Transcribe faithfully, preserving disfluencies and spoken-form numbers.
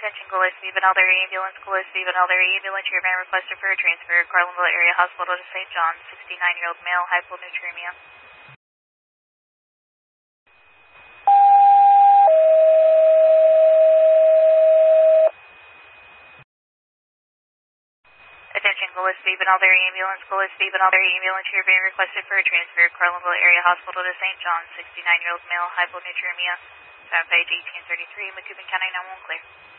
Attention Gillespie, Benalder Ambulance, Gillespie, Benalder Ambulance, your man requested for a transfer, Carlinville Area Hospital to Saint John, sixty-nine-year-old male, hyponatremia. Attention Gillespie, Benalder Ambulance, Gillespie, Benalder Ambulance, your man requested for a transfer, Carlinville Area Hospital to Saint John, sixty-nine-year-old male, hyponatremia. Sound page eighteen thirty-three, Macoupin County nine one one clear.